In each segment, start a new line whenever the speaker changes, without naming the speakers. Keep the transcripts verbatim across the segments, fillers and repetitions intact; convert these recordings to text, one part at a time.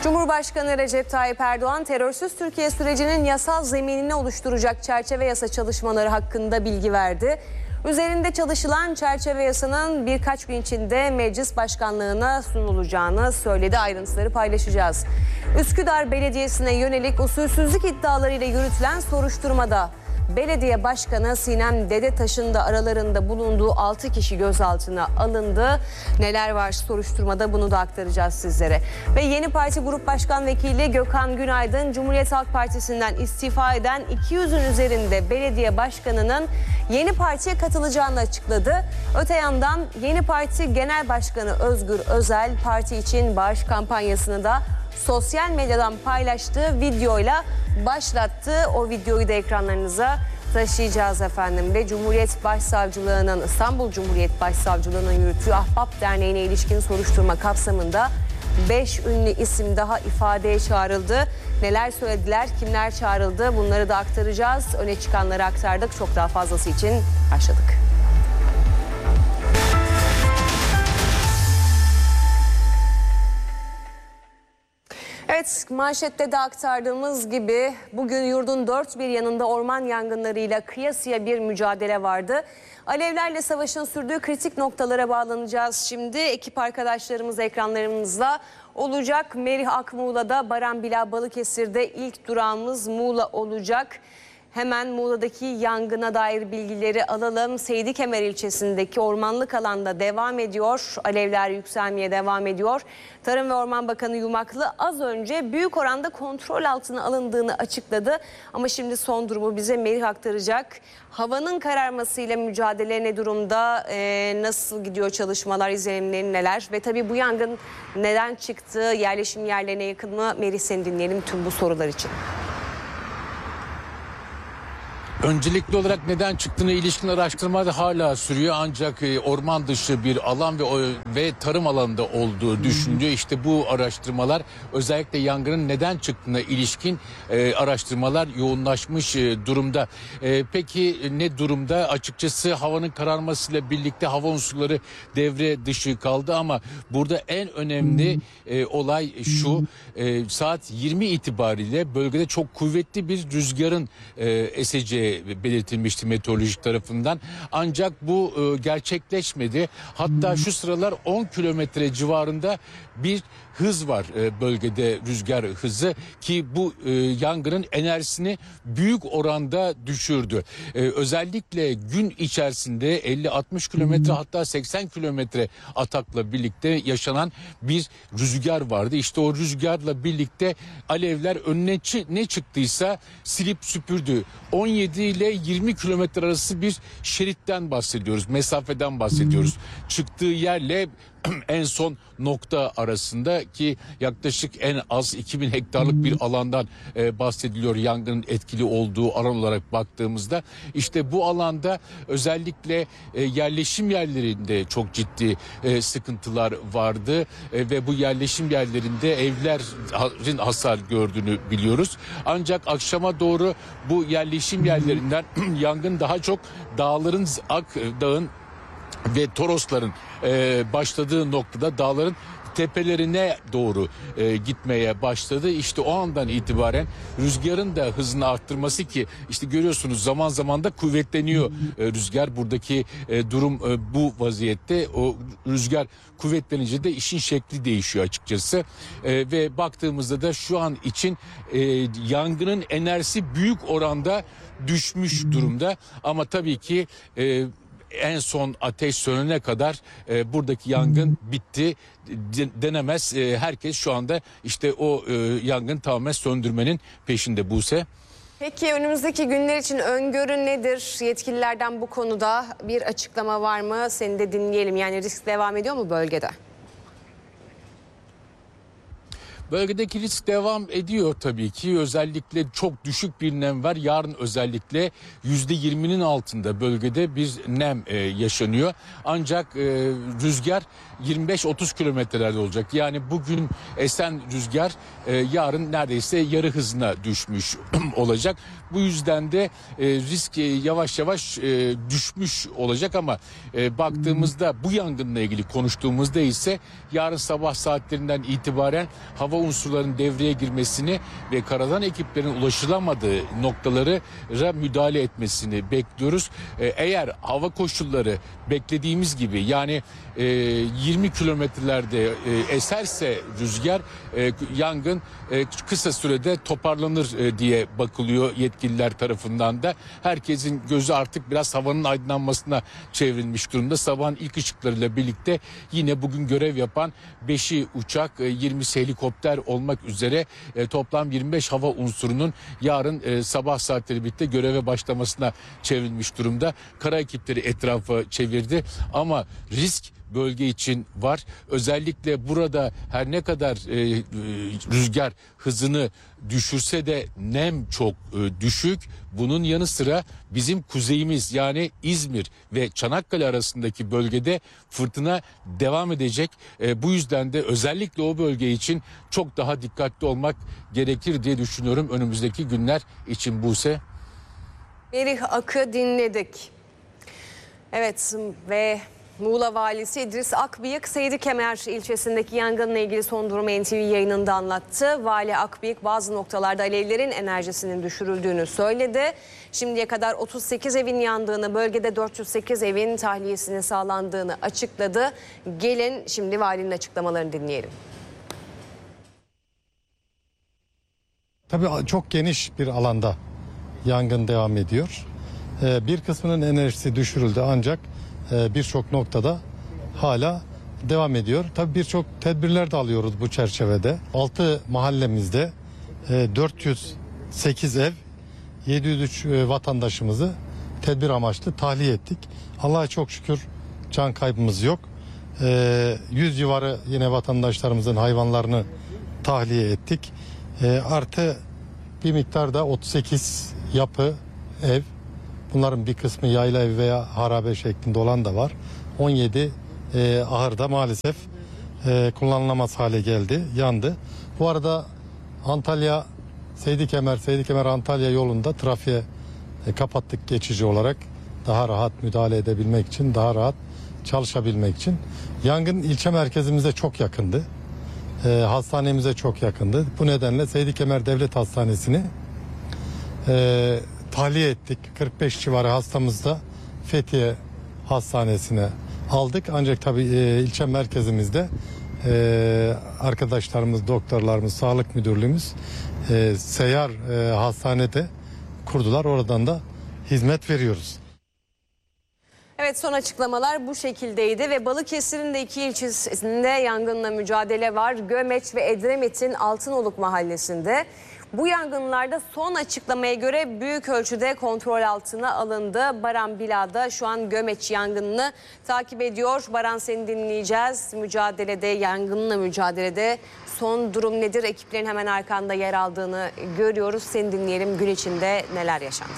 Cumhurbaşkanı Recep Tayyip Erdoğan, terörsüz Türkiye sürecinin yasal zeminini oluşturacak çerçeve yasa çalışmaları hakkında bilgi verdi. Üzerinde çalışılan çerçeve yasanın birkaç gün içinde meclis başkanlığına sunulacağını söyledi. Ayrıntıları paylaşacağız. Üsküdar Belediyesi'ne yönelik usulsüzlük iddialarıyla yürütülen soruşturmada belediye başkanı Sinem Dedetaş'ın da aralarında bulunduğu altı kişi gözaltına alındı. Neler var soruşturmada, bunu da aktaracağız sizlere. Ve Yeni Parti Grup Başkan Vekili Gökhan Günaydın, Cumhuriyet Halk Partisi'nden istifa eden iki yüzün üzerinde belediye başkanının Yeni Parti'ye katılacağını açıkladı. Öte yandan Yeni Parti Genel Başkanı Özgür Özel, parti için bağış kampanyasını da sosyal medyadan paylaştığı videoyla başlattı. O videoyu da ekranlarınıza taşıyacağız efendim. Ve Cumhuriyet Başsavcılığı'nın, İstanbul Cumhuriyet Başsavcılığı'nın yürüttüğü Ahbap Derneği'ne ilişkin soruşturma kapsamında beş ünlü isim daha ifadeye çağrıldı. Neler söylediler, kimler çağrıldı, bunları da aktaracağız. Öne çıkanları aktardık. Çok daha fazlası için başladık. Evet, manşette de aktardığımız gibi bugün yurdun dört bir yanında orman yangınlarıyla kıyasıya bir mücadele vardı. Alevlerle savaşın sürdüğü kritik noktalara bağlanacağız şimdi. Ekip arkadaşlarımız ekranlarımızda olacak. Merih Akmuğla'da, Baran Bilal Balıkesir'de ilk durağımız Muğla olacak. Hemen Muğla'daki yangına dair bilgileri alalım. Seydikemer ilçesindeki ormanlık alanda devam ediyor. Alevler yükselmeye devam ediyor. Tarım ve Orman Bakanı Yumaklı az önce büyük oranda kontrol altına alındığını açıkladı. Ama şimdi son durumu bize Merih aktaracak. Havanın kararmasıyla mücadele ne durumda? Ee, nasıl gidiyor çalışmalar, izlenimleri neler? Ve tabii bu yangın neden çıktı? Yerleşim yerlerine yakın mı? Merih, seni dinleyelim tüm bu sorular için.
Öncelikli olarak neden çıktığına ilişkin araştırma da hala sürüyor, ancak orman dışı bir alan ve ve tarım alanında olduğu düşünülüyor. İşte bu araştırmalar, özellikle yangının neden çıktığına ilişkin e, araştırmalar yoğunlaşmış e, durumda. E, peki ne durumda? Açıkçası havanın kararmasıyla birlikte hava unsurları devre dışı kaldı ama burada en önemli e, olay şu: e, saat yirmi itibariyle bölgede çok kuvvetli bir rüzgarın e, eseceği belirtilmişti meteorolojik tarafından. Ancak bu e, gerçekleşmedi. Hatta şu sıralar on kilometre civarında bir hız var e, bölgede, rüzgar hızı, ki bu e, yangının enerjisini büyük oranda düşürdü. E, özellikle gün içerisinde elli altmış kilometre, hatta seksen kilometre atakla birlikte yaşanan bir rüzgar vardı. İşte o rüzgarla birlikte alevler önüne ne çıktıysa silip süpürdü. on yedi ile yirmi kilometre arası bir şeritten bahsediyoruz, mesafeden bahsediyoruz. Çıktığı yerle en son nokta arasında, ki yaklaşık en az iki bin hektarlık bir alandan e, bahsediliyor yangının etkili olduğu alan olarak baktığımızda. İşte bu alanda özellikle e, yerleşim yerlerinde çok ciddi e, sıkıntılar vardı e, ve bu yerleşim yerlerinde evlerin hasar gördüğünü biliyoruz. Ancak akşama doğru bu yerleşim yerlerinden yangın daha çok dağların, Akdağ'ın ve Torosların e, başladığı noktada, dağların tepelerine doğru e, gitmeye başladı. İşte o andan itibaren rüzgarın da hızını arttırması, ki işte görüyorsunuz zaman zaman da kuvvetleniyor e, rüzgar. Buradaki e, durum e, bu vaziyette. O rüzgar kuvvetlenince de işin şekli değişiyor açıkçası. E, ve baktığımızda da şu an için e, yangının enerjisi büyük oranda düşmüş durumda. Ama tabii ki e, en son ateş sönene kadar e, buradaki yangın bitti de, denemez. E, herkes şu anda işte o e, yangın tamamen söndürmenin peşinde Buse.
Peki önümüzdeki günler için öngörü nedir? Yetkililerden bu konuda bir açıklama var mı? Seni de dinleyelim. Yani risk devam ediyor mu bölgede?
Bölgedeki risk devam ediyor tabii ki. Özellikle çok düşük bir nem var. Yarın özellikle yüzde yirminin altında bölgede bir nem e, yaşanıyor. Ancak e, rüzgar yirmi beş otuz kilometrelerde olacak. Yani bugün esen rüzgar e, yarın neredeyse yarı hızına düşmüş olacak. Bu yüzden de e, risk e, yavaş yavaş e, düşmüş olacak ama e, baktığımızda, bu yangınla ilgili konuştuğumuzda ise yarın sabah saatlerinden itibaren hava unsurlarının devreye girmesini ve karadan ekiplerin ulaşılamadığı noktalara müdahale etmesini bekliyoruz. E, eğer hava koşulları beklediğimiz gibi, yani e, yirmi kilometrelerde e, eserse rüzgar, e, yangın e, kısa sürede toparlanır e, diye bakılıyor yetkililer tarafından da. Herkesin gözü artık biraz havanın aydınlanmasına çevrilmiş durumda. Sabahın ilk ışıklarıyla birlikte yine bugün görev yapan beşi uçak, yirmisi helikopter olmak üzere e, toplam yirmi beş hava unsurunun yarın e, sabah saatleri birlikte göreve başlamasına çevrilmiş durumda. Kara ekipleri etrafa çevirdi ama risk bölge için var. Özellikle burada her ne kadar e, e, rüzgar hızını düşürse de nem çok e, düşük. Bunun yanı sıra bizim kuzeyimiz, yani İzmir ve Çanakkale arasındaki bölgede fırtına devam edecek. E, bu yüzden de özellikle o bölge için çok daha dikkatli olmak gerekir diye düşünüyorum önümüzdeki günler için Buse.
Merih Ak'ı dinledik. Evet ve Muğla Valisi İdris Akbıyık, Seydikemer ilçesindeki yangınla ilgili son durumu N T V yayınında anlattı. Vali Akbıyık bazı noktalarda alevlerin enerjisinin düşürüldüğünü söyledi. Şimdiye kadar otuz sekiz evin yandığını, bölgede dört yüz sekiz evin tahliyesinin sağlandığını açıkladı. Gelin şimdi valinin açıklamalarını dinleyelim.
Tabii çok geniş bir alanda yangın devam ediyor. Ee, bir kısmının enerjisi düşürüldü ancak e, birçok noktada hala devam ediyor. Tabii birçok tedbirler de alıyoruz bu çerçevede. altı mahallemizde e, dört yüz sekiz ev, yedi yüz üç e, vatandaşımızı tedbir amaçlı tahliye ettik. Allah'a çok şükür can kaybımız yok. E, yüz civarı yine vatandaşlarımızın hayvanlarını tahliye ettik. E, artı bir miktar da otuz sekiz yapı ev, bunların bir kısmı yayla ev veya harabe şeklinde olan da var. on yedi e, ahırda maalesef e, kullanılamaz hale geldi, yandı. Bu arada Antalya Seydikemer, Seydikemer Antalya yolunda trafiğe e, kapattık geçici olarak, daha rahat müdahale edebilmek için, daha rahat çalışabilmek için. Yangın ilçe merkezimize çok yakındı. E, hastanemize çok yakındı. Bu nedenle Seydikemer Devlet Hastanesi'ni e, tahliye ettik. kırk beş civarı hastamızı da Fethiye Hastanesi'ne aldık. Ancak tabii e, ilçe merkezimizde e, arkadaşlarımız, doktorlarımız, sağlık müdürlüğümüz e, seyyar e, hastanede kurdular. Oradan da hizmet veriyoruz.
Evet, son açıklamalar bu şekildeydi ve Balıkesir'in de iki ilçesinde yangınla mücadele var. Gömeç ve Edremit'in Altınoluk mahallesinde. Bu yangınlarda son açıklamaya göre büyük ölçüde kontrol altına alındı. Baran Bila'da şu an Gömeç yangınını takip ediyor. Baran, seni dinleyeceğiz. Mücadelede, yangınla mücadelede son durum nedir? Ekiplerin hemen arkanda yer aldığını görüyoruz. Seni dinleyelim. Gün içinde neler yaşandı?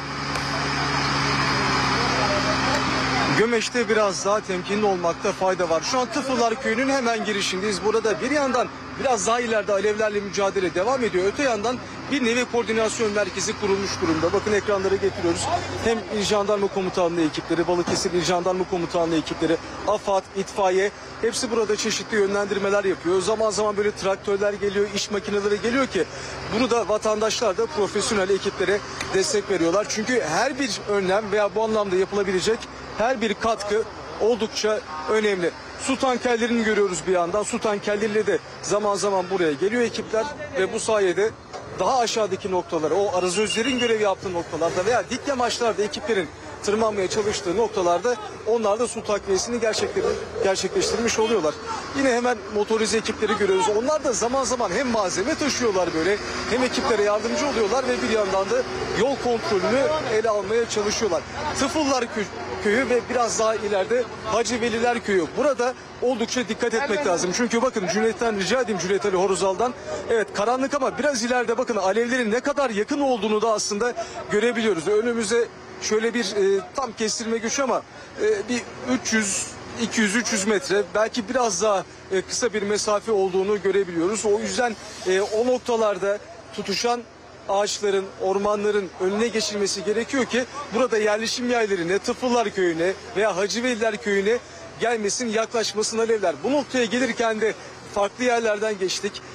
Gömeç'te biraz daha temkinli olmakta fayda var. Şu an Tıfıllar Köyü'nün hemen girişindeyiz. Burada bir yandan biraz daha ileride alevlerle mücadele devam ediyor. Öte yandan bir nevi koordinasyon merkezi kurulmuş durumda. Bakın ekranlara getiriyoruz. Hem İl Jandarma Komutanlığı ekipleri, Balıkesir İl Jandarma Komutanlığı ekipleri, AFAD, itfaiye, hepsi burada çeşitli yönlendirmeler yapıyor. Zaman zaman böyle traktörler geliyor, iş makineleri geliyor ki bunu da vatandaşlar da profesyonel ekiplere destek veriyorlar. Çünkü her bir önlem veya bu anlamda yapılabilecek her bir katkı oldukça önemli. Su tankerlerini görüyoruz bir yandan. Su tankerleriyle de zaman zaman buraya geliyor ekipler ve bu sayede daha aşağıdaki noktalara, o arazözlerin görev yaptığı noktalarda veya dik yamaçlarda ekiplerin tırmanmaya çalıştığı noktalarda onlar da su takviyesini gerçekleştirmiş oluyorlar. Yine hemen motorize ekipleri görüyoruz. Onlar da zaman zaman hem malzeme taşıyorlar böyle, hem ekiplere yardımcı oluyorlar ve bir yandan da yol kontrolünü ele almaya çalışıyorlar. Tıfıllar Köyü ve biraz daha ileride Hacı Veliler Köyü. Burada oldukça dikkat etmek lazım. Çünkü bakın Cüneyt'ten rica edeyim, Cüneyt Ali Horuzal'dan. Evet, karanlık ama biraz ileride bakın alevlerin ne kadar yakın olduğunu da aslında görebiliyoruz. Önümüze şöyle bir e, tam kestirme güç ama e, bir üç yüz iki yüz üç yüz metre, belki biraz daha e, kısa bir mesafe olduğunu görebiliyoruz. O yüzden e, o noktalarda tutuşan ağaçların, ormanların önüne geçilmesi gerekiyor ki burada yerleşim yerlerine, Tıfıllar Köyü'ne veya Hacıveliler Köyü'ne gelmesin, yaklaşmasın alevler. Bu noktaya gelirken de farklı yerlerden geçtik.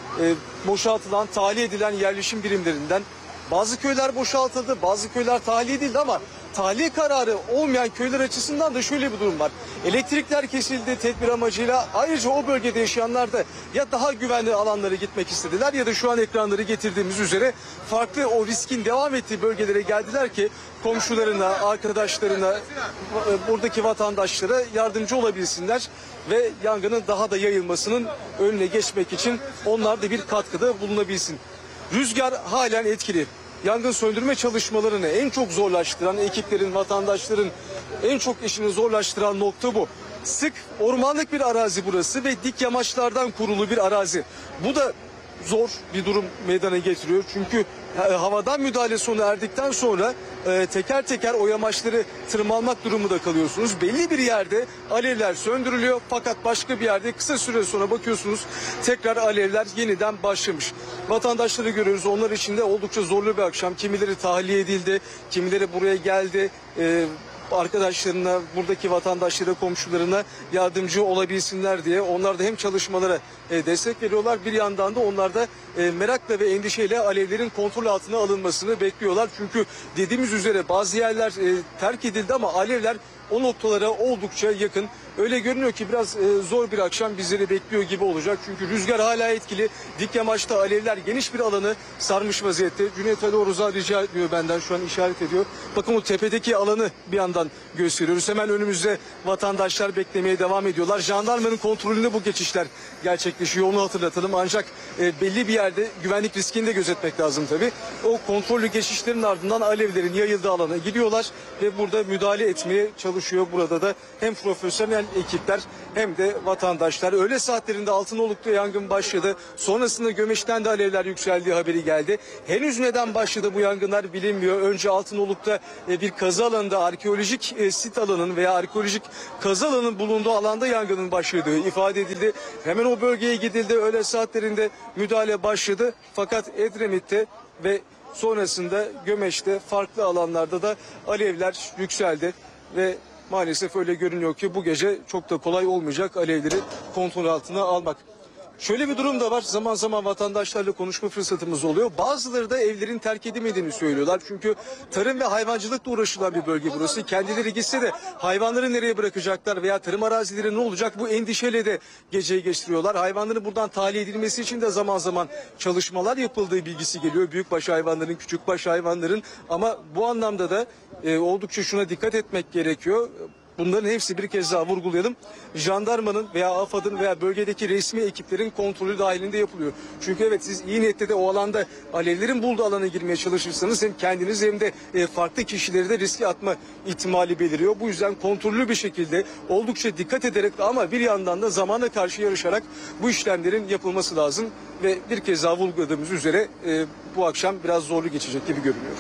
e, boşaltılan, tahliye edilen yerleşim birimlerinden. Bazı köyler boşaltıldı, bazı köyler tahliye edildi ama tahliye kararı olmayan köyler açısından da şöyle bir durum var. Elektrikler kesildi tedbir amacıyla. Ayrıca o bölgede yaşayanlar da ya daha güvenli alanlara gitmek istediler ya da şu an ekranları getirdiğimiz üzere farklı o riskin devam ettiği bölgelere geldiler ki komşularına, arkadaşlarına, buradaki vatandaşlara yardımcı olabilsinler ve yangının daha da yayılmasının önüne geçmek için onlar da bir katkıda bulunabilsin. Rüzgar halen etkili. Yangın söndürme çalışmalarını en çok zorlaştıran ekiplerin, vatandaşların en çok işini zorlaştıran nokta bu. Sık ormanlık bir arazi burası ve dik yamaçlardan kurulu bir arazi. Bu da zor bir durum meydana getiriyor. Çünkü havadan müdahale sona erdikten sonra e, teker teker o yamaçları tırmanmak durumunda kalıyorsunuz. Belli bir yerde alevler söndürülüyor fakat başka bir yerde kısa süre sonra bakıyorsunuz tekrar alevler yeniden başlamış. Vatandaşları görüyoruz, onlar için de oldukça zorlu bir akşam. Kimileri tahliye edildi, kimileri buraya geldi. E, arkadaşlarına, buradaki vatandaşlara, komşularına yardımcı olabilsinler diye onlar da hem çalışmalara e, destek veriyorlar. Bir yandan da onlar da e, merakla ve endişeyle alevlerin kontrol altına alınmasını bekliyorlar. Çünkü dediğimiz üzere bazı yerler e, terk edildi ama alevler o noktalara oldukça yakın. Öyle görünüyor ki biraz e, zor bir akşam bizleri bekliyor gibi olacak. Çünkü rüzgar hala etkili. Dik yamaçta alevler geniş bir alanı sarmış vaziyette. Cüneyt Ali Oruz'a rica ediyor benden, şu an işaret ediyor. Bakın o tepedeki alanı bir yandan gösteriyoruz. Hemen önümüzde vatandaşlar beklemeye devam ediyorlar. Jandarmanın kontrolünde bu geçişler gerçekleşiyor. Onu hatırlatalım. Ancak e, belli bir yerde güvenlik riskini de gözetmek lazım tabii. O kontrollü geçişlerin ardından alevlerin yayıldığı alana gidiyorlar ve burada müdahale etmeye çalışıyor. Burada da hem profesyonel ekipler hem de vatandaşlar. Öğle saatlerinde Altınoluk'ta yangın başladı. Sonrasında Gömeç'ten de alevler yükseldiği haberi geldi. Henüz neden başladı bu yangınlar bilinmiyor. Önce Altınoluk'ta bir kazı alanında, arkeolojik sit alanının veya arkeolojik kazı alanının bulunduğu alanda yangının başladığı ifade edildi. Hemen o bölgeye gidildi. Öğle saatlerinde müdahale başladı. Fakat Edremit'te ve sonrasında Gömeç'te farklı alanlarda da alevler yükseldi ve maalesef öyle görünüyor ki bu gece çok da kolay olmayacak alevleri kontrol altına almak. Şöyle bir durum da var. Zaman zaman vatandaşlarla konuşma fırsatımız oluyor. Bazıları da evlerin terk edilmediğini söylüyorlar. Çünkü tarım ve hayvancılıkla uğraşılan bir bölge burası. Kendileri gitse de hayvanları nereye bırakacaklar veya tarım arazileri ne olacak, bu endişeyle de geceyi geçiriyorlar. Hayvanların buradan tahliye edilmesi için de zaman zaman çalışmalar yapıldığı bilgisi geliyor. Büyükbaş hayvanların, küçükbaş hayvanların, ama bu anlamda da e, oldukça şuna dikkat etmek gerekiyor. Bunların hepsi, bir kez daha vurgulayalım, jandarmanın veya AFAD'ın veya bölgedeki resmi ekiplerin kontrolü dahilinde yapılıyor. Çünkü evet, siz iyi niyetle de o alanda alevlerin bulduğu alana girmeye çalışırsanız hem kendiniz hem de farklı kişileri de riske atma ihtimali beliriyor. Bu yüzden kontrollü bir şekilde oldukça dikkat ederek ama bir yandan da zamana karşı yarışarak bu işlemlerin yapılması lazım. Ve bir kez daha vurguladığımız üzere e, bu akşam biraz zorlu geçecek gibi görünüyor.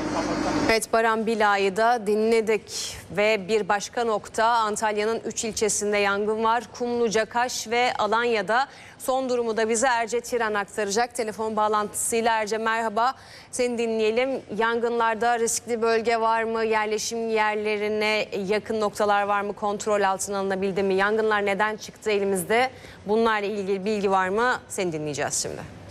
Evet, Baran Bila'yı da dinledik ve bir başka nokta, Antalya'nın üç ilçesinde yangın var. Kumluca, Kaş ve Alanya'da. Son durumu da bize Erce Tiran aktaracak. Telefon bağlantısıyla Erce, merhaba. Seni dinleyelim. Yangınlarda riskli bölge var mı? Yerleşim yerlerine yakın noktalar var mı? Kontrol altına alınabildi mi? Yangınlar neden çıktı elimizde? Bunlarla ilgili bilgi var mı? Seni dinleyeceğiz şimdi.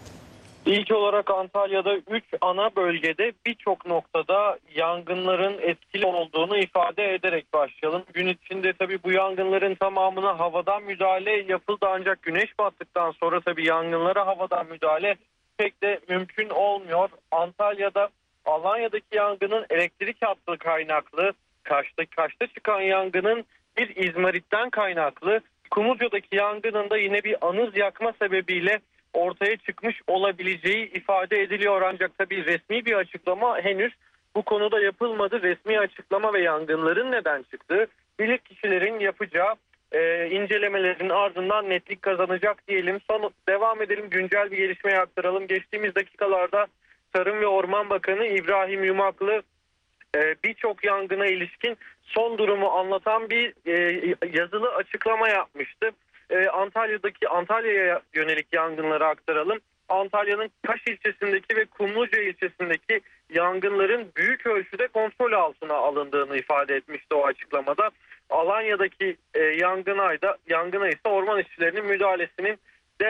İlk olarak Antalya'da üç ana bölgede birçok noktada yangınların etkili olduğunu ifade ederek başlayalım. Gün içinde tabii bu yangınların tamamına havadan müdahale yapıldı, ancak güneş battıktan sonra tabii yangınlara havadan müdahale pek de mümkün olmuyor. Antalya'da, Alanya'daki yangının elektrik hattı kaynaklı, Kaş'ta, Kaş'ta çıkan yangının bir izmaritten kaynaklı, Kumluca'daki yangının da yine bir anız yakma sebebiyle ortaya çıkmış olabileceği ifade ediliyor. Ancak tabii resmi bir açıklama henüz bu konuda yapılmadı. Resmi açıklama ve yangınların neden çıktığı bilirkişilerin yapacağı e, incelemelerin ardından netlik kazanacak diyelim. Son devam edelim, güncel bir gelişmeyi aktaralım. Geçtiğimiz dakikalarda Tarım ve Orman Bakanı İbrahim Yumaklı e, birçok yangına ilişkin son durumu anlatan bir e, yazılı açıklama yapmıştı. Ee, Antalya'daki Antalya'ya yönelik yangınları aktaralım. Antalya'nın Kaş ilçesindeki ve Kumluca ilçesindeki yangınların büyük ölçüde kontrol altına alındığını ifade etmişti o açıklamada. Alanya'daki e, yangına da yangına ise orman işçilerinin müdahalesinin devam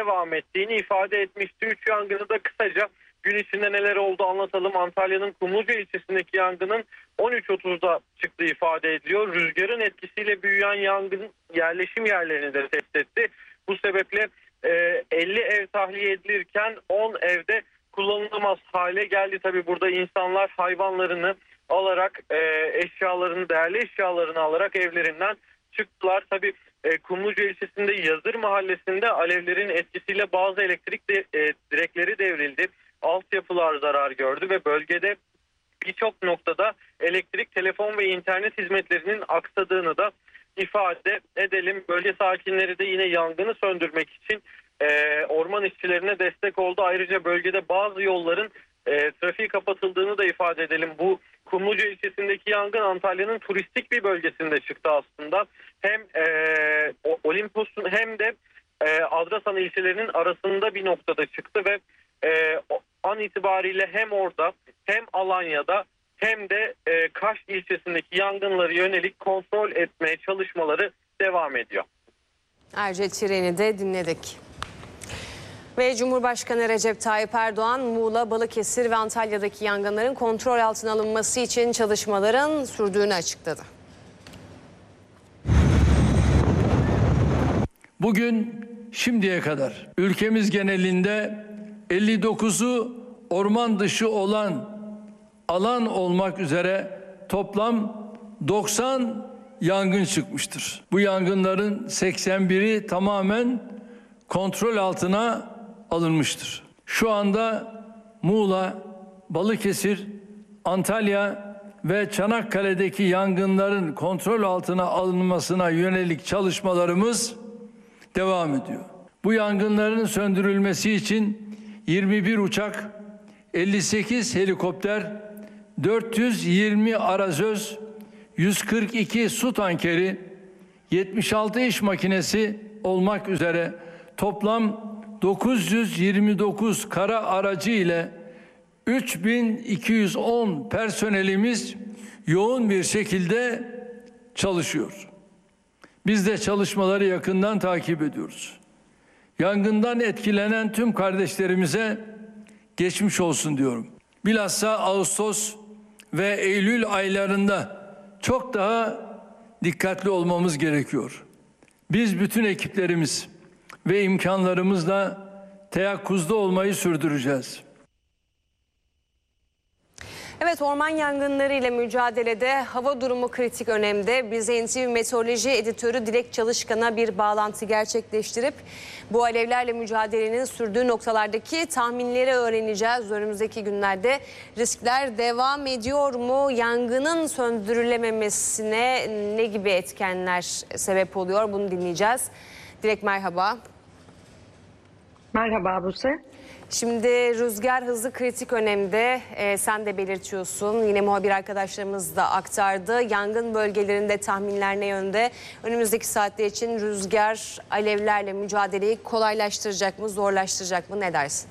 devam ettiğini ifade etmişti. Üç yangını da kısaca gün içinde neler oldu anlatalım. Antalya'nın Kumluca ilçesindeki yangının on üç otuzda çıktığı ifade ediliyor. Rüzgarın etkisiyle büyüyen yangın yerleşim yerlerini de test etti. Bu sebeple elli ev tahliye edilirken on evde kullanılamaz hale geldi. Tabii burada insanlar hayvanlarını alarak, eşyalarını, değerli eşyalarını alarak evlerinden çıktılar. Tabii Kumluca ilçesinde Yazır mahallesinde alevlerin etkisiyle bazı elektrik de, e, direkleri devrildi. Altyapılar zarar gördü ve bölgede birçok noktada elektrik, telefon ve internet hizmetlerinin aksadığını da ifade edelim. Bölge sakinleri de yine yangını söndürmek için e, orman işçilerine destek oldu. Ayrıca bölgede bazı yolların e, trafiği kapatıldığını da ifade edelim. Bu Kumluca ilçesindeki yangın Antalya'nın turistik bir bölgesinde çıktı aslında. Hem e, Olimpos'un hem de e, Adrasan ilçelerinin arasında bir noktada çıktı ve e, an itibariyle hem orada hem Alanya'da hem de e, Kaş ilçesindeki yangınları yönelik kontrol etmeye çalışmaları devam ediyor.
Erciyes Çire'ni de dinledik. Ve Cumhurbaşkanı Recep Tayyip Erdoğan, Muğla, Balıkesir ve Antalya'daki yangınların kontrol altına alınması için çalışmaların sürdüğünü açıkladı.
Bugün şimdiye kadar ülkemiz genelinde elli dokuzu orman dışı olan alan olmak üzere toplam doksan yangın çıkmıştır. Bu yangınların seksen biri tamamen kontrol altına alınmıştır. Şu anda Muğla, Balıkesir, Antalya ve Çanakkale'deki yangınların kontrol altına alınmasına yönelik çalışmalarımız devam ediyor. Bu yangınların söndürülmesi için yirmi bir uçak, elli sekiz helikopter, dört yüz yirmi arazöz, yüz kırk iki su tankeri, yetmiş altı iş makinesi olmak üzere toplam dokuz yüz yirmi dokuz kara aracı ile üç bin iki yüz on personelimiz yoğun bir şekilde çalışıyor. Biz de çalışmaları yakından takip ediyoruz. Yangından etkilenen tüm kardeşlerimize geçmiş olsun diyorum. Bilhassa Ağustos ve Eylül aylarında çok daha dikkatli olmamız gerekiyor. Biz bütün ekiplerimiz ve imkanlarımızla teyakkuzda olmayı sürdüreceğiz.
Evet, orman yangınları ile mücadelede hava durumu kritik önemde. Biz N T V Meteoroloji Editörü Dilek Çalışkan'a bir bağlantı gerçekleştirip bu alevlerle mücadelenin sürdüğü noktalardaki tahminleri öğreneceğiz. Önümüzdeki günlerde riskler devam ediyor mu? Yangının söndürülememesine ne gibi etkenler sebep oluyor? Bunu dinleyeceğiz. Dilek, merhaba.
Merhaba Buse.
Şimdi rüzgar hızı kritik önemde. Ee, sen de belirtiyorsun. Yine muhabir arkadaşlarımız da aktardı. Yangın bölgelerinde tahminler ne yönde? Önümüzdeki saatler için rüzgar alevlerle mücadeleyi kolaylaştıracak mı, zorlaştıracak mı? Ne dersin?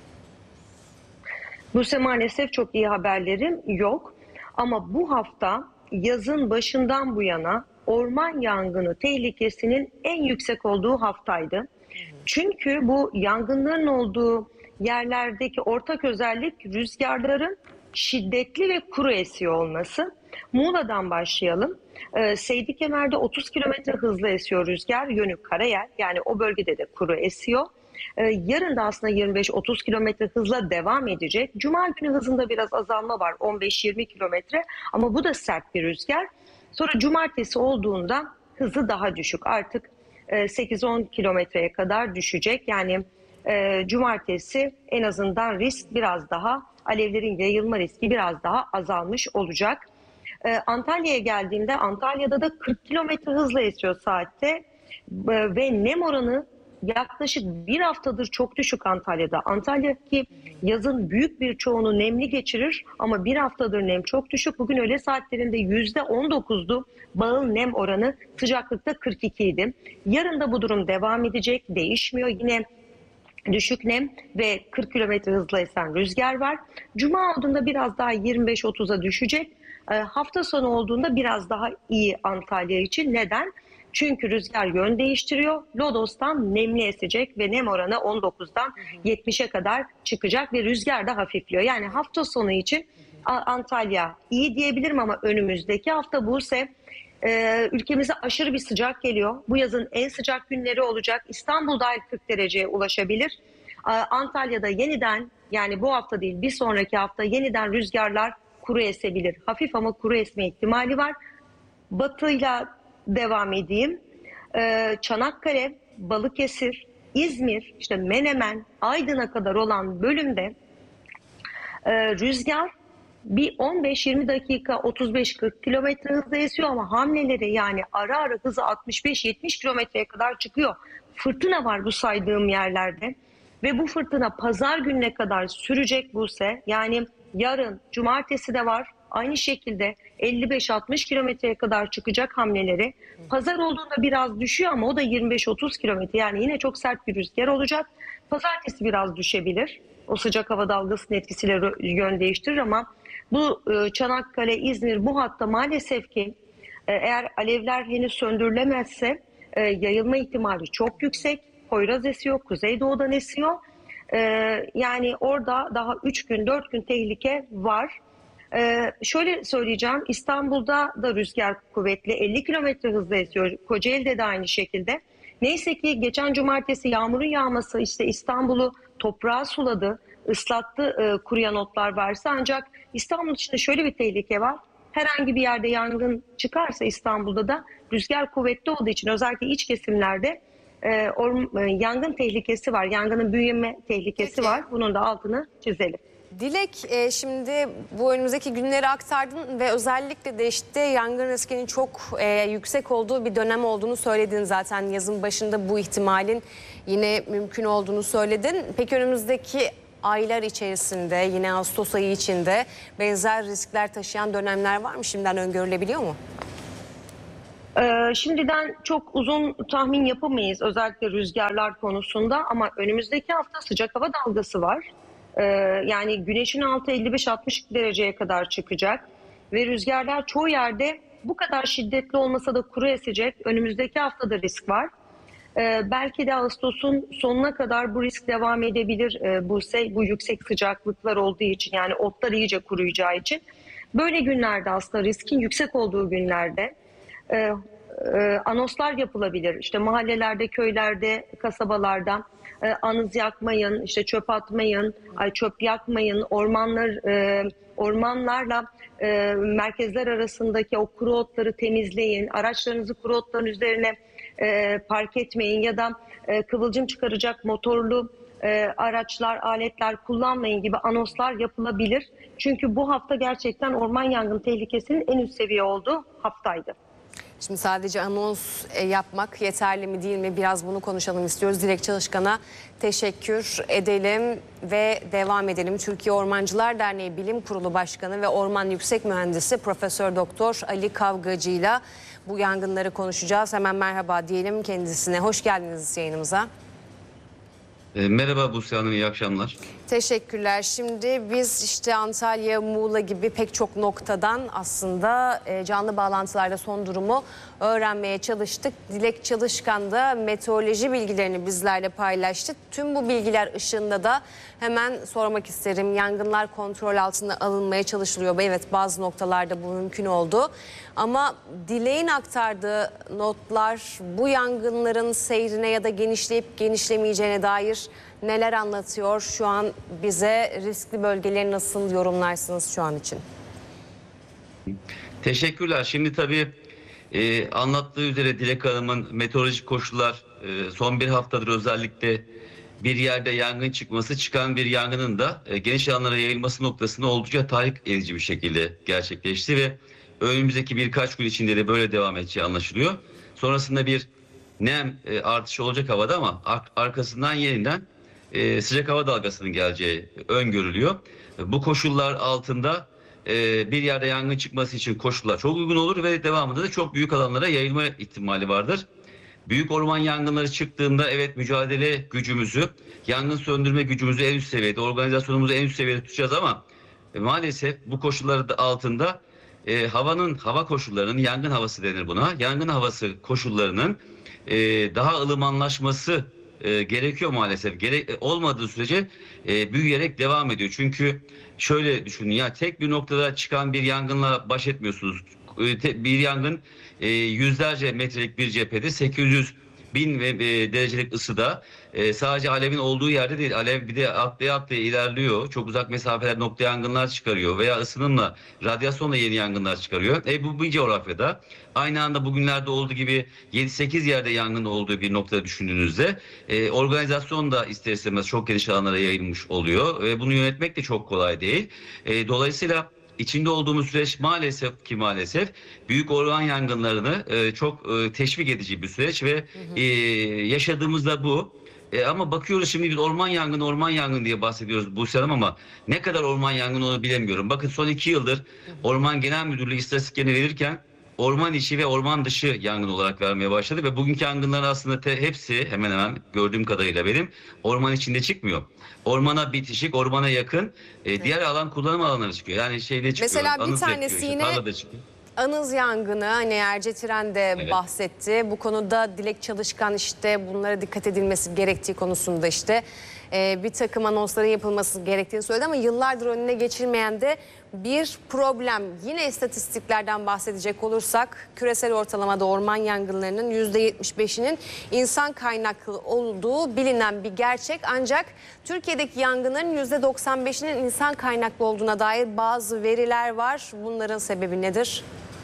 Buse, maalesef çok iyi haberlerim yok. Ama bu hafta yazın başından bu yana orman yangını tehlikesinin en yüksek olduğu haftaydı. Çünkü bu yangınların olduğu yerlerdeki ortak özellik rüzgarların şiddetli ve kuru esiyor olması. Muğla'dan başlayalım. Ee, Seydi Kemer'de otuz kilometre hızla esiyor rüzgar, yönü karayel, yani o bölgede de kuru esiyor. Ee, yarın da aslında yirmi beş otuz kilometre hızla devam edecek. Cuma günü hızında biraz azalma var, on beş yirmi kilometre, ama bu da sert bir rüzgar. Sonra cumartesi olduğunda hızı daha düşük, artık sekiz on kilometreye kadar düşecek. Yani e, cumartesi en azından risk biraz daha, alevlerin yayılma riski biraz daha azalmış olacak. E, Antalya'ya geldiğimde Antalya'da da kırk kilometre hızla esiyor saatte e, ve nem oranı yaklaşık bir haftadır çok düşük Antalya'da. Antalya ki yazın büyük bir çoğunu nemli geçirir ama bir haftadır nem çok düşük. Bugün öğle saatlerinde yüzde on dokuzdu bağıl nem oranı, sıcaklıkta kırk iki idi. Yarın da bu durum devam edecek, değişmiyor. Yine düşük nem ve kırk kilometre hızla esen rüzgar var. Cuma olduğunda biraz daha yirmi beş otuza düşecek. E, hafta sonu olduğunda biraz daha iyi Antalya için. Neden? Çünkü rüzgar yön değiştiriyor. Lodos'tan nemli esecek ve nem oranı on dokuzdan yetmişe kadar çıkacak ve rüzgar da hafifliyor. Yani hafta sonu için Antalya iyi diyebilirim ama önümüzdeki hafta Buse e, ülkemize aşırı bir sıcak geliyor. Bu yazın en sıcak günleri olacak. İstanbul dahil kırk dereceye ulaşabilir. Antalya'da yeniden, yani bu hafta değil bir sonraki hafta yeniden rüzgarlar kuru esebilir. Hafif ama kuru esme ihtimali var. Batıyla devam edeyim. Ee, Çanakkale, Balıkesir, İzmir, işte Menemen, Aydın'a kadar olan bölümde e, rüzgar bir on beş yirmi dakika otuz beş kırk kilometre hızla esiyor ama hamleleri yani ara ara hızı altmış beş yetmiş kilometreye kadar çıkıyor. Fırtına var bu saydığım yerlerde. Ve bu fırtına pazar gününe kadar sürecek Buse. Yani yarın cumartesi de var. Aynı şekilde elli beş altmış kilometreye kadar çıkacak hamleleri. Pazar olduğunda biraz düşüyor ama o da yirmi beş otuz kilometre. Yani yine çok sert bir rüzgar olacak. Pazartesi biraz düşebilir. O sıcak hava dalgasının etkisiyle yön değiştirir ama bu Çanakkale, İzmir bu hatta maalesef ki eğer alevler henüz söndürülemezse yayılma ihtimali çok yüksek. Poyraz esiyor, kuzeydoğudan esiyor. Ee, yani orada daha üç gün, dört gün tehlike var. Ee, şöyle söyleyeceğim, İstanbul'da da rüzgar kuvvetli, elli kilometre hızla esiyor. Kocaeli'de de aynı şekilde. Neyse ki geçen cumartesi yağmurun yağması işte İstanbul'u toprağa suladı, ıslattı e, kuruyan otlar varsa. Ancak İstanbul için şöyle bir tehlike var. Herhangi bir yerde yangın çıkarsa İstanbul'da da rüzgar kuvvetli olduğu için özellikle iç kesimlerde E, or, e, yangın tehlikesi var. Yangının büyüme tehlikesi
Peki.
var. Bunun da altını çizelim.
Dilek, e, şimdi bu önümüzdeki günleri aktardın ve özellikle de işte yangın riskinin çok e, yüksek olduğu bir dönem olduğunu söyledin zaten. Yazın başında bu ihtimalin yine mümkün olduğunu söyledin. Peki önümüzdeki aylar içerisinde, yine Ağustos ayı içinde benzer riskler taşıyan dönemler var mı? Şimdiden öngörülebiliyor mu?
Ee, şimdiden çok uzun tahmin yapamayız özellikle rüzgarlar konusunda ama önümüzdeki hafta sıcak hava dalgası var. Ee, yani güneşin altı elli beş altmış dereceye kadar çıkacak ve rüzgarlar çoğu yerde bu kadar şiddetli olmasa da kuru esecek. Önümüzdeki haftada risk var. Ee, belki de Ağustos'un sonuna kadar bu risk devam edebilir. Ee, bu, bu yüksek sıcaklıklar olduğu için, yani otlar iyice kuruyacağı için. Böyle günlerde aslında riskin yüksek olduğu günlerde Ee, e, anoslar yapılabilir. İşte mahallelerde, köylerde, kasabalarda e, anız yakmayın, işte çöp atmayın, ay çöp yakmayın. Ormanlar, e, ormanlarla e, merkezler arasındaki o kuru otları temizleyin. Araçlarınızı kuru otların üzerine e, park etmeyin ya da e, kıvılcım çıkaracak motorlu e, araçlar, aletler kullanmayın gibi anoslar yapılabilir. Çünkü bu hafta gerçekten orman yangın tehlikesinin en üst seviye olduğu haftaydı.
Şimdi sadece anons yapmak yeterli mi değil mi, biraz bunu konuşalım istiyoruz. Dilek Çalışkan'a teşekkür edelim ve devam edelim. Türkiye Ormancılar Derneği Bilim Kurulu Başkanı ve Orman Yüksek Mühendisi Profesör Doktor Ali Kavgacı'yla bu yangınları konuşacağız. Hemen merhaba diyelim kendisine. Hoş geldiniz yayınımıza.
Merhaba Buse Hanım, iyi akşamlar.
Teşekkürler. Şimdi biz işte Antalya, Muğla gibi pek çok noktadan aslında canlı bağlantılarda son durumu öğrenmeye çalıştık. Dilek Çalışkan da meteoroloji bilgilerini bizlerle paylaştı. Tüm bu bilgiler ışığında da hemen sormak isterim. Yangınlar kontrol altına alınmaya çalışılıyor. Evet, bazı noktalarda bu mümkün oldu. Ama Dilek'in aktardığı notlar bu yangınların seyrine ya da genişleyip genişlemeyeceğine dair neler anlatıyor? Şu an bize riskli bölgeleri nasıl yorumlarsınız şu an için?
Teşekkürler. Şimdi tabii e, anlattığı üzere Dilek Hanım'ın meteorolojik koşullar e, son bir haftadır özellikle bir yerde yangın çıkması, çıkan bir yangının da e, geniş alanlara yayılması noktasında oldukça tahrik edici bir şekilde gerçekleşti ve önümüzdeki birkaç gün içinde de böyle devam edeceği anlaşılıyor. Sonrasında bir nem e, artışı olacak havada ama ar arkasından yeniden e, sıcak hava dalgasının geleceği öngörülüyor. E, bu koşullar altında e, bir yerde yangın çıkması için koşullar çok uygun olur ve devamında da çok büyük alanlara yayılma ihtimali vardır. Büyük orman yangınları çıktığında evet mücadele gücümüzü, yangın söndürme gücümüzü en üst seviyede, organizasyonumuzu en üst seviyede tutacağız ama e, maalesef bu koşullar altında e, havanın hava koşullarının, yangın havası denir buna. Yangın havası koşullarının e, daha ılımanlaşması e, gerekiyor maalesef. Gerek e, olmadığı sürece e, büyüyerek devam ediyor. Çünkü şöyle düşünün, ya tek bir noktada çıkan bir yangınla baş etmiyorsunuz. E, te, bir yangın e, yüzlerce metrelik bir cephede sekiz yüz bin ve e, derecelik ısıda e, sadece alevin olduğu yerde değil, alev bir de atlaya atlaya ilerliyor. Çok uzak mesafeler nokta yangınlar çıkarıyor veya ısınımla, radyasyonla yeni yangınlar çıkarıyor. E bu bir coğrafyada aynı anda bugünlerde olduğu gibi yedi sekiz yerde yangın olduğu bir noktada düşündüğünüzde e, organizasyon da ister istemez çok geniş alanlara yayılmış oluyor ve bunu yönetmek de çok kolay değil. E, dolayısıyla İçinde olduğumuz süreç maalesef ki maalesef büyük orman yangınlarını e, çok e, teşvik edici bir süreç ve hı hı. E, yaşadığımızda bu. E, ama bakıyoruz şimdi biz orman yangını orman yangını diye bahsediyoruz Buse Hanım ama ne kadar orman yangını onu bilemiyorum. Bakın son iki yıldır Orman Genel Müdürlüğü istatistiklerini verirken orman içi ve orman dışı yangın olarak vermeye başladı ve bugünkü yangınların aslında te, hepsi hemen hemen gördüğüm kadarıyla benim orman içinde çıkmıyor. Ormana bitişik, ormana yakın e, diğer alan kullanım alanları çıkıyor. Yani şeyde çıkıyor.
Mesela bir
Anız
tanesi
yapıyor,
yine
işte, tarlada çıkıyor.
Anız yangını, hani Ercetiren de
Evet.
bahsetti. Bu konuda Dilek Çalışkan işte bunlara dikkat edilmesi gerektiği konusunda işte e, bir takım anonsların yapılması gerektiğini söyledi ama yıllardır önüne geçilmeyen de bir problem. Yine istatistiklerden bahsedecek olursak küresel ortalamada orman yangınlarının yüzde yetmiş beşinin insan kaynaklı olduğu bilinen bir gerçek. Ancak Türkiye'deki yangınların yüzde doksan beşinin insan kaynaklı olduğuna dair bazı veriler var. Bunların sebebi nedir?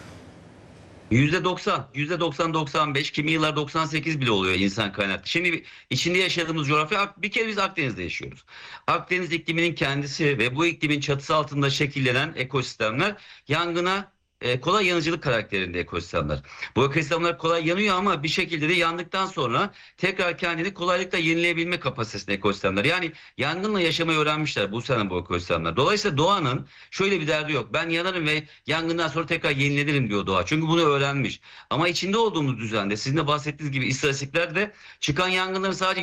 yüzde doksan, yüzde doksan doksan beş, kimi yıllar doksan sekiz bile oluyor insan kaynaklı. Şimdi içinde yaşadığımız coğrafya, bir kere biz Akdeniz'de yaşıyoruz. Akdeniz ikliminin kendisi ve bu iklimin çatısı altında şekillenen ekosistemler yangına e, kolay yanıcılık karakterinde ekosistemler. Bu ekosistemler kolay yanıyor ama bir şekilde de yandıktan sonra tekrar kendini kolaylıkla yenileyebilme kapasitesinde ekosistemler. Yani yangınla yaşamayı öğrenmişler bu sene bu ekosistemler. Dolayısıyla doğanın şöyle bir derdi yok. Ben yanarım ve yangından sonra tekrar yenilenirim diyor doğa. Çünkü bunu öğrenmiş. Ama içinde olduğumuz düzende sizin de bahsettiğiniz gibi istatistiklerde çıkan yangınların sadece